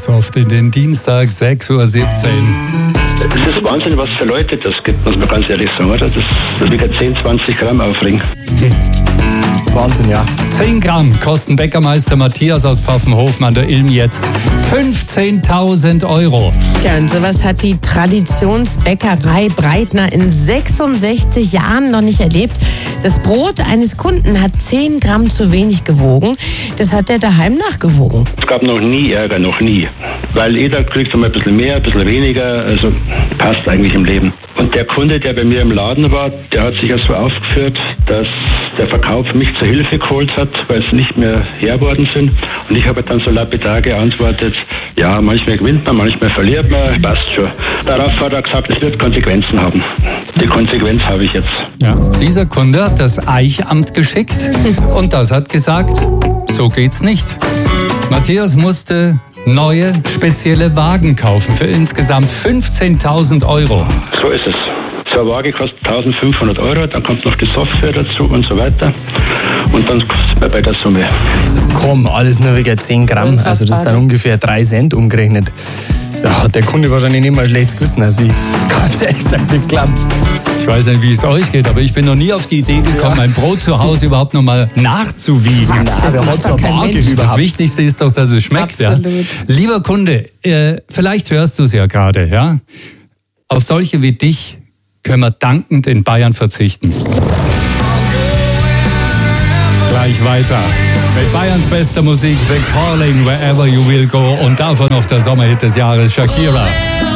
Best-of in den Dienstag 6.17 Uhr. Es ist Wahnsinn, was für Leute das gibt, muss man ganz ehrlich sagen, oder? Das wiegt 10, 20 Gramm Aufring. Wahnsinn, ja. 10 Gramm kosten Bäckermeister Matthias aus Pfaffenhofen an der Ilm jetzt 15.000 Euro. Ja, und sowas hat die Traditionsbäckerei Breitner in 66 Jahren noch nicht erlebt. Das Brot eines Kunden hat 10 Gramm zu wenig gewogen. Das hat er daheim nachgewogen. Es gab noch nie Ärger, noch nie. Weil jeder kriegt immer ein bisschen mehr, ein bisschen weniger, also passt eigentlich im Leben. Und der Kunde, der bei mir im Laden war, der hat sich ja so aufgeführt, dass der Verkauf mich zur Hilfe geholt hat, weil sie nicht mehr her worden sind. Und ich habe dann so lapidar geantwortet, ja, manchmal gewinnt man, manchmal verliert man, passt schon. Darauf hat er gesagt, es wird Konsequenzen haben. Die Konsequenz habe ich jetzt. Ja. Dieser Kunde hat das Eichamt geschickt und das hat gesagt, so geht's nicht. Matthias musste neue, spezielle Wagen kaufen für insgesamt 15.000 Euro. So ist es. So eine Waage kostet 1.500 Euro, dann kommt noch die Software dazu und so weiter. Und dann sind wir bei der Summe. Also komm, alles nur wegen 10 Gramm. Also das sind ungefähr 3 Cent umgerechnet. Ja, hat der Kunde wahrscheinlich nicht mal schlechtes Gewissen. Also ich ganz ehrlich gesagt nicht glauben. Ich weiß nicht, wie es euch geht, aber ich bin noch nie auf die Idee gekommen, mein Brot zu Hause überhaupt noch mal nachzuwiegen. Das hat so eine Waage überhaupt. Das Wichtigste ist doch, dass es schmeckt. Ja. Lieber Kunde, vielleicht hörst du es ja gerade. Ja? Auf solche wie dich können wir dankend in Bayern verzichten. Gleich weiter mit Bayerns bester Musik, The Calling Wherever You Will Go und davon noch der Sommerhit des Jahres, Shakira.